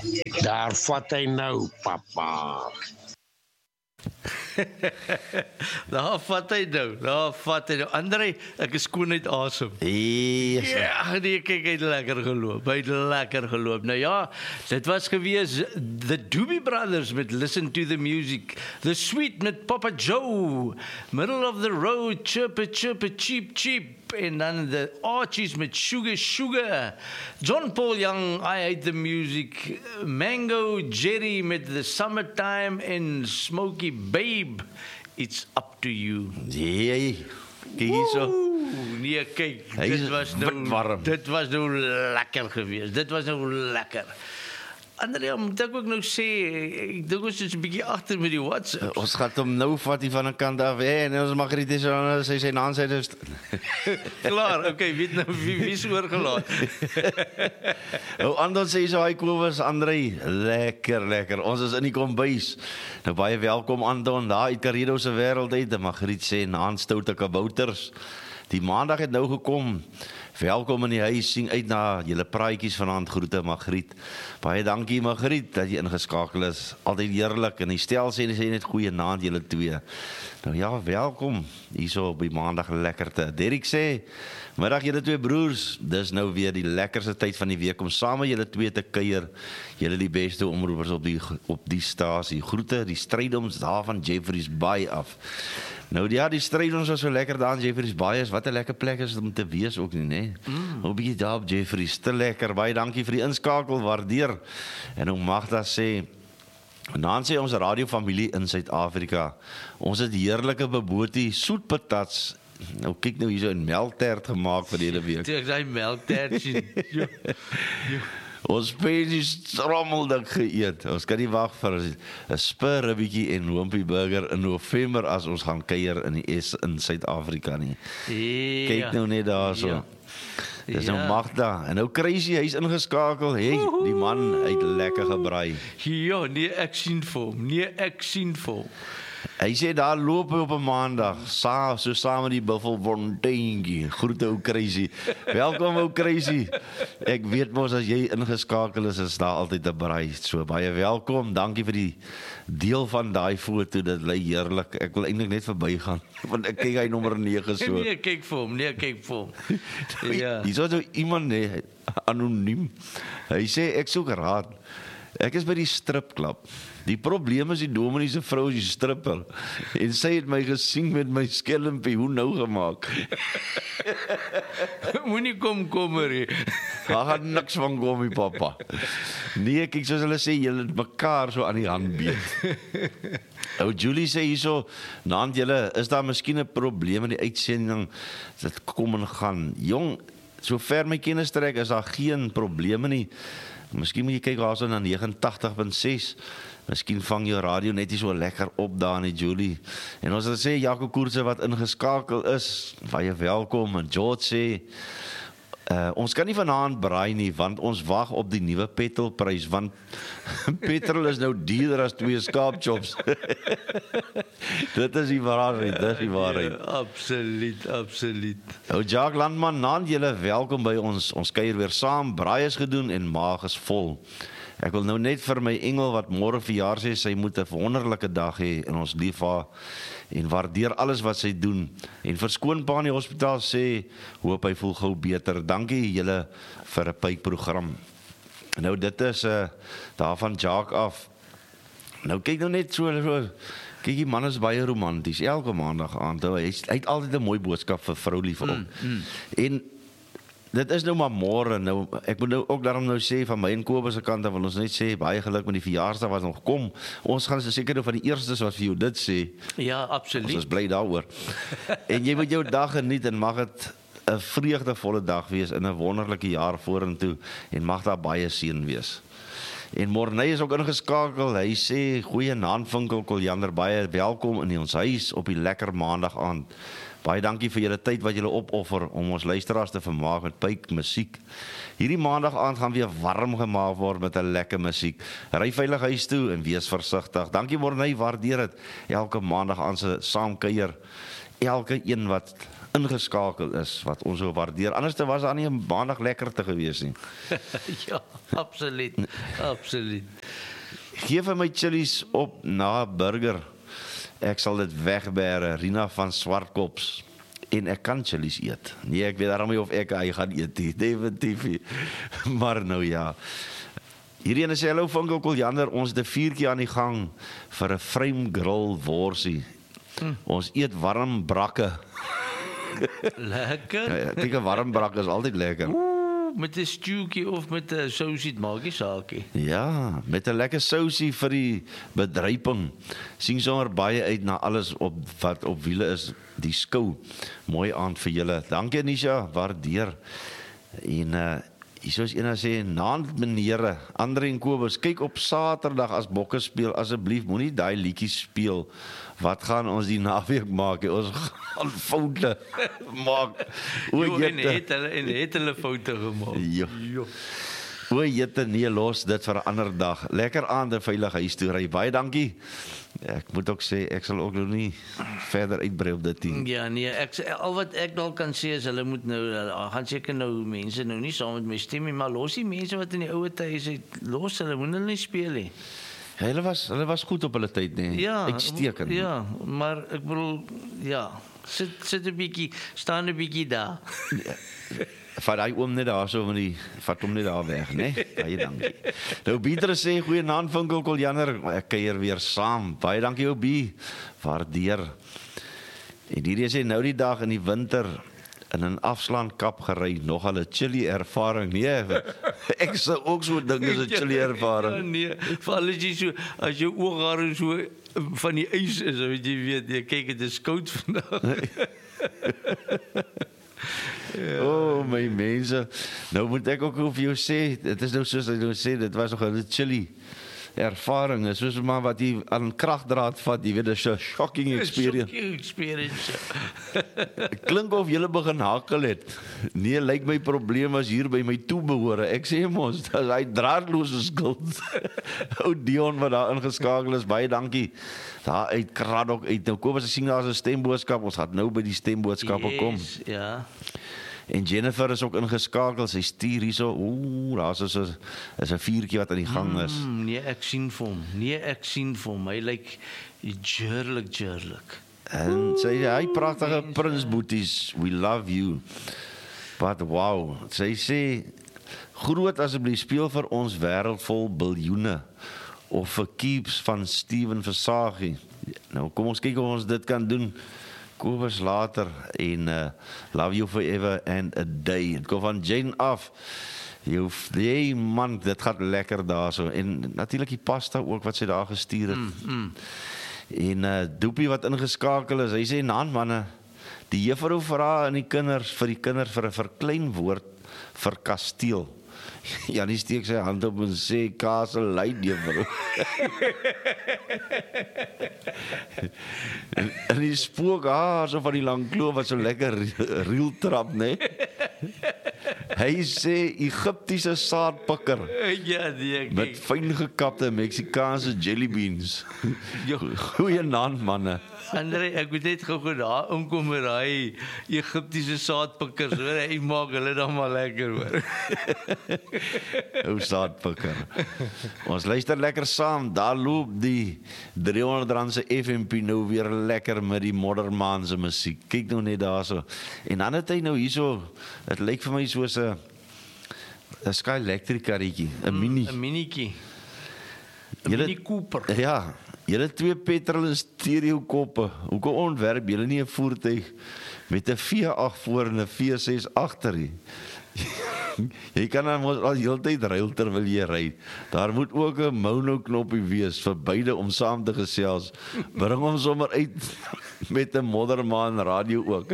Daar vat hy nou, papa. Daar vat hy nou. André, ek is skoon uit asem. Yes. Ja, nee, kyk, hy het lekker geloop. Nou ja, dit was gewees The Doobie Brothers met Listen to the Music, The Sweet met Papa Joe, Middle of the Road, Chirpa Chirpa Cheep Cheep, en dan The Archies met Sugar Sugar, John Paul Young, I Hate the Music, Mango Jerry met The Summertime, en Smokey Babe, It's Up to You. Nee, kyk hier so. Nee, kyk, Hy is warm. dit was nou lekker geweest. André, moet ek ook nou sê, ek dink ons is 'n bietjie agter met die WhatsApp. Ons gaan hom nou vat hier van 'n kant af, en ons mag dit is aan sy naam sê dus. Klaar, okay, weet nou wie is oorgelaat. Andon sê so, hy Kobus, André, lekker. Ons is in die kombuis. Nou baie welkom Andon, daar uit Karedo se wêreld uit. Magriet sê naanstoute kabouters. Die maandag het nou gekom. Welkom in die huis, sien uit na julle praatjies vanaand. Groete Magriet. Baie dankie Magriet dat jy ingeskakel is. Altyd heerlik. En die stel sê net goeie naand julle twee. Nou ja, welkom hierso op die maandag lekkerte. Derek sê, middag julle twee broers. Dis nou weer die lekkerste tyd van die week om saam met julle twee te kuier. Julle die beste omroepers op die stasie. Groete, die strydoms daar van Jeffreys Bay af. Nou ja, die strydoms was so lekker daar in Jeffreys Bay is. Wat 'n lekker plek is om te wees ook nie, né? Hoe bietjie daar op Jeffreys, te lekker. Baie dankie vir die inskakel, waardeer. En hoe Magda sê, dan sê ons radiofamilie in Suid-Afrika, ons het heerlike bebotie, soet patats. Nou kyk nou hier so 'n melktert gemaak vir die hele week. Ek daai melktert sien. Ons pensie strommeldik geëet. Ons kan nie wag vir 'n spurribbietjie en hoompie burger in November as ons gaan kuier in Suid-Afrika nie. Ja. Kyk nou net daarso. Ja. Dis nou Magda. En nou Crazy, hy's ingeskakel. Hey, die man het lekker gebraai. Ja, nee, ek sien vir hom. Hy sê daar loop hy op 'n maandag, so saam met die Buffelfonteintjie. Groete ou Crazy. Welkom ou Crazy. Ek weet mos as jy ingeskakel is daar altyd 'n braai. So baie welkom. Dankie vir die deel van daai foto. Dit lyk heerlik. Ek wil eintlik net verbygaan want ek kyk hy nommer 9 so. Nee, kyk vir hom. Ja. Hier is so iemand anoniem. Hy sê ek soek raad. Ek is by die stripklub. Die probleem is die dominee se vrou is die stripper. En sy het my gesien met my skelmpie, hoe nou gemaak. Moenie komkommer nie. Daar gaan niks van kom, my papa. Nee, kyk soos hulle sê, julle het mekaar so aan die hand beet. Ou Julie sê hierso, naand julle, is daar miskien 'n probleem in die uitsending? Dit kom en gaan. Jong, so ver my kennis trek is daar geen probleme nie. Miskien moet jy kyk daarso na 89.6. Miskien vang jou radio net nie so lekker op daar nie, Julie. En ons wil sê Jaco Koerse wat ingeskakel is, baie welkom. En George sê, ons kan nie vanaand braai nie, want ons wag op die nuwe petrolprys, want petrol is nou duurder as 2 skaapchops. Dit is die waarheid, Absoluut. Nou Jacques Landman, naand julle welkom by ons. Ons kuier weer saam, braai is gedoen en maag is vol. Ek wil nou net vir my engel wat môre verjaar sê, sy moet 'n wonderlike dag hê en ons lief haar en waardeer alles wat sy doen. En verskoon pa in die hospitaal sê, hoop hy voel gou beter. Dankie julle vir 'n pyprogram. Nou dit is daar van Jacques af. Nou kyk nou net so kyk die man is baie romanties. Elke maandag aand, hy het altyd 'n mooi boodskap vir vrou lief op. En dit is nou maar môre. Nou ek moet nou ook daarom nou sê van my en Kobus se kant af wil ons net sê baie geluk met die verjaarsdag wat nog kom. Ons gaan seker nou van die eerstes wat vir jou dit sê. Ja, absoluut. Ons is bly daaroor. En jy moet jou dag geniet en mag dit 'n vreugdevolle dag wees in 'n wonderlike jaar vorentoe en mag daar baie seën wees. En Morney is ook ingeskakel. Hy sê goeie naandwinkel Koljander, baie welkom in ons huis op die lekker maandag aand. Baie dankie vir julle tyd wat julle opoffer om ons luisteraars te vermaak met pyp musiek. Hierdie maandag aand gaan weer warm gemaak word met 'n lekker musiek. Ry veilig huis toe en wees versigtig. Dankie Morney, waardeer dit. Elke maandag aand se saamkuier. Elke een wat ingeskakel is, wat ons so waardeer. Anders was daar nie 'n maandag lekker te gewees nie. Ja, absoluut. Absoluut. Geef vir my chilies op na burger. Ek sal dit wegbere, Rina van Swartkops. En ek kan chilies eet. Nee, ek weet daarom nie of ek hy gaan eet nie, definitief nie. Maar nou ja. Hierdie ene sê, hallo Funkel Koljander, ons het 'n vuurtjie aan die gang vir 'n frame grill worsie. Ons eet warm brakke. Lekker. Ja, ek dink 'n warm brak is altyd lekker. Met 'n stewtjie of met 'n sousie, maak nie saakie. Ja, met 'n lekker sousie vir die bedryping. Sien sommer baie uit na alles op wat op wiele is, die skou. Mooi aand vir julle. Dankie Anisha, waardeer. En hier is een wat sê, naand menere, Andre en Kobus, kyk op Saterdag as bokke speel, asseblief moenie daai liedjies speel. Wat gaan ons die naweek maak? Ons gaan foute maak. En het hulle foute gemaak. Jo. O, jette, nee, los dit vir 'n ander dag. Lekker aand en veilig huis toe ry. Baie dankie. Ek moet ook sê, ek sal ook nog nie verder uitbrei op dit nie. Ja, nee, al wat ek nou kan sê is, hulle moet nou, gaan seker nou mense nou nie saam met my stem nie, maar los die mense wat in die oue tyd is, los hulle, moet hulle nie speel nie. Ja, hulle was goed op hulle tyd, nee. Ja, uitstekend. Ja, maar ek bedoel, ja, sit 'n bietjie, staan 'n bietjie daar. Vat hy oom net daar so, vat hom net daar weg, né? Baie dankie. Nou Pieter sê, goeienaand Funkel Koljander, ek kuier weer saam. Baie dankie ou B, waardeer. En hierdie sê, nou die dag in die winter in 'n afslaandkap gery, nogal 'n chili ervaring. Nee, ek sou ook so dink as 'n chili ervaring. Ja, nee, veral as jy ooghare so van die ys is, weet jy kyk dit is koud vandag. Ja. Oh my mense, nou moet ek ook vir jou sê, dit is nou soos ek nou sê, dit was nog 'n chili ervaring, soos maar wat jy aan kragdraad vat, jy weet, dis 'n shocking experience. Shocking experience. Klink of jy begin hakel het. Nee, lyk my probleem as hier by my toebehore. Ek sê mos, dis hy draadloose skuld. Ou Dion wat daar ingeskakel is, baie dankie. Daar uit Kraddock uit. Nou kom as ek sien daar's 'n stemboodskap, ons gaan nou by die stemboodskappe kom. Ja. En Jennifer is ook ingeskakel, sy stuur hierso. Daar's is 'n vuurtjie wat aan die gang is. Nee, ek sien vir hom. Hy lyk jurlik. En sy hy pragtige prinsboeties, we love you. But wow, sy sê groot asseblief speel vir ons wêreld vol biljoene of vir Keeps van Steven Versace. Nou kom ons kyk of ons dit kan doen. Kobus later en Love You Forever and a Day. Het kom van Jane af. Jy man, dit gaan lekker daar so. En natuurlik die pasta ook wat sy daar gestuur het. En Doopie wat ingeskakel is, hy sê, "Naan manne, die juffrou vra aan die kinders vir 'n verkleinwoord vir kasteel." Janie steek sy hand op en sê, "Castle Light, juffrou." En die spook, so van die lang kloof wat so lekker reel trap, né? Hy sê Egiptiese saadpikker. Ja, nee, met fyn gekapte Meksikaanse jelly beans. Goeienaand manne. Andre, ek moet net gou daar inkom met daai Egiptiese saadpikkers, hoor, hy maak hulle dan maar lekker, hoor. Ou saadpikker. Ons luister lekker saam, daar loop die 300 rand se FMP nou weer lekker met die Moddermaan se musiek. Kyk nou net daarso. En dan het hy nou hierso, dit lyk vir my soos 'n Sky Electric karretjie, 'n mini. 'n minietjie. 'n Mini Cooper. Ja. Julle 2 petrol en stereo koppe. Hoekom ontwerp julle nie 'n voertuig met 'n V8 voor en 'n V6 agter nie? Jy kan dan mos al heeltyd ruil terwyl jy ry. Daar moet ook 'n mono knoppie wees vir beide om saam te gesels. Bring hom sommer uit met 'n Moddermaan radio ook.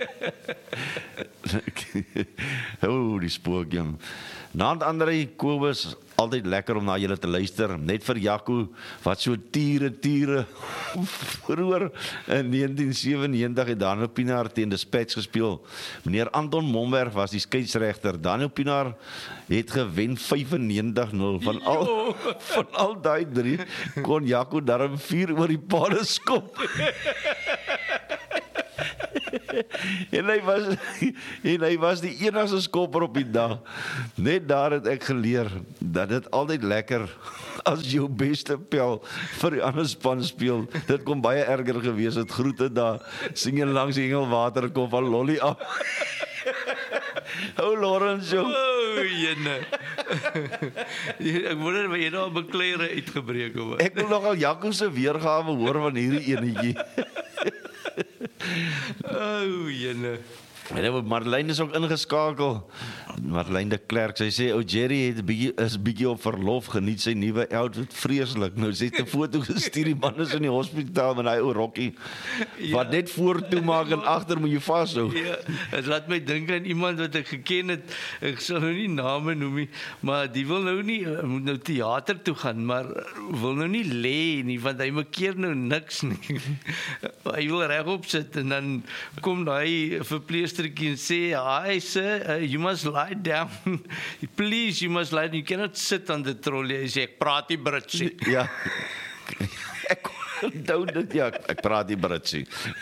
Die spook jong. Naand Andre Kobus, altyd lekker om na julle te luister. Net vir Jaco wat so tiere vroeër in 1997 het Daniel Pinaar teen Dispatch gespeel. Meneer Anton Momberg was die skeieregter. Daniel Pinaar het gewen 95-0 van al daai 3 kon Jaco darm 4 oor die palle skop. en hy was die enigste skopper op die dag. Net daar het ek geleer dat dit altyd lekker as jou beste pel vir die ander span speel. Dit kon baie erger gewees het. Groete daar, sing jy langs die Engelwater kom van Lolly af. Oh Lawrence, joh. Oh, jene. Ek wonder wat jy daar op 'n klere uitgebreek het. Ek wil nogal Jaco se weergawe hoor van hierdie enetjie. Oh, jene. En Marlene is ook ingeskakel. Marlene de Klerk, sy sê, ou Jerry is bietjie op verlof, geniet sy nuwe outfit vreeslik. Nou sy het 'n foto gestuur, die man is in die hospitaal met hy ou rokkie. Wat net voor toe maak en agter moet jy vashou. Ja, het laat my dink aan iemand wat ek geken het. Ek sal nou nie name noem nie, maar die wil nou nie, moet nou teater toe gaan, maar wil nou nie lê nie, want hy makeer nou niks nie. Hy wil regop sit en dan kom daai verpleegster en sê, hi sir, you must lie down. Please, you must lie down. You cannot sit on the trolley. Hy sê, ek praat die Britsie. Ja. Ek onthou dit, ja, ek praat die Britsie.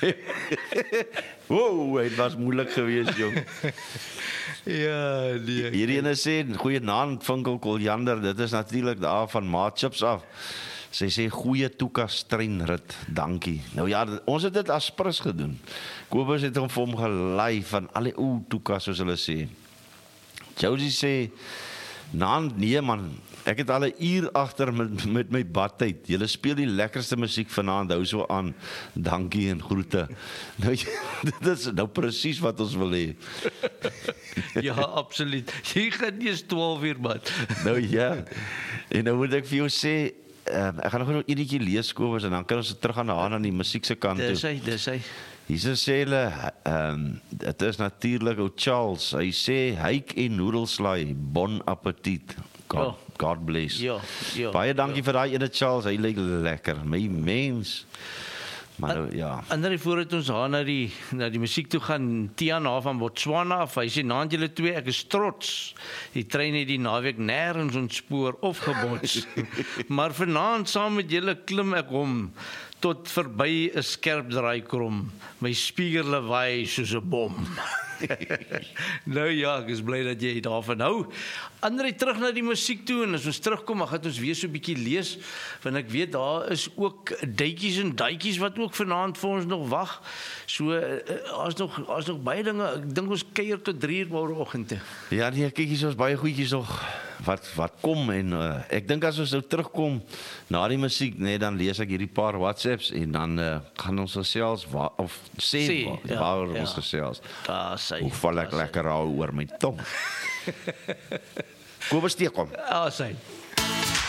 Wow, het was moeilik geweest, jong. Ja, nee. Hierdie ene sê, goeienaand Vinkel Koljander, dit is natuurlik daar van Maatchips af. Sy sê, goeie Tukas treinrit, dankie. Nou ja, ons het dit as prins gedoen. Kobus het hom vir hom gelei van al die ou Tukas, soos hulle sê. Josie sê, nee man, ek het al 'n uur agter met my badtyd. Julle speel die lekkerste musiek vanaand, hou so aan. Dankie en groete. Nou, dit is nou presies wat ons wil hê. Ja, absoluut. Jy gaan nie eens 12 uur bad. Nou ja, en nou moet ek vir jou sê, ek gaan nog 'n enetjie lees, Kobus, en dan kan ons terug aan die musiek se kant toe. Dis hy. Hier sê hulle, dit is natuurlik ou Charles, hy sê, hyk en noedelslaai, bon appetit. God bless. Ja. Baie dankie vir daai ene Charles, hy lyk lekker, my mens. Maar nou, ja. Ander vooruit ons na die musiek toe gaan, Tiana van Botswana af. Hy sê, naand julle twee, ek is trots. Die trein het die naweek nêrens ontspoor of gebots. Maar vanaand saam met julle klim ek hom tot verby 'n skerp draaikrom. My spieger lawaai soos 'n bom. Nou ja, ek is bly dat jy daarvan hou. Andrei, terug na die musiek toe, en as ons terugkom, dan gaan ons weer so 'n bietjie lees, want ek weet daar is ook duitjies en duitjies wat ook vanaand vir ons nog wag. So as nog baie dinge. Ek dink ons kuier tot 3 uur môreoggend toe. Ja, nee, kyk hier, ons baie goedjies nog wat kom, en ek dink as ons nou terugkom na die musiek, nee, dan lees ek hierdie paar WhatsApps en dan gaan ons gesels waar ons gesels. Hoe val ek lekker hou oor my tong. Kobus steek hom. Sy